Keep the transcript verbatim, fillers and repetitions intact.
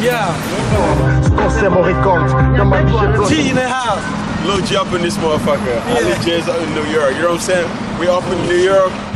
Yeah. G in the house. Lil J up in this motherfucker. Yeah. I live J's up in New York. You know what I'm saying? We off in New York.